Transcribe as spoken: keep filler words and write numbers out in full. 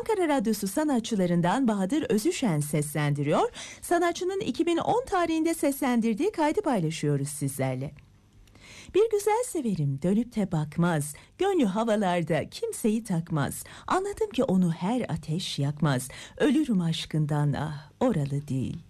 Ankara Radyosu sanatçılarından Bahadır Özüşen seslendiriyor. Sanatçının iki bin on tarihinde seslendirdiği kaydı paylaşıyoruz sizlerle. Bir güzel severim dönüp de bakmaz, gönlü havalarda kimseyi takmaz. Anladım ki onu her ateş yakmaz, ölürüm aşkından ah oralı değil.